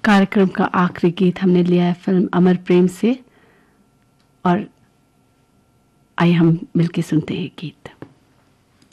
कार्यक्रम का आखिरी गीत हमने लिया है फिल्म अमर प्रेम से, और आइए हम मिलके सुनते हैं गीत।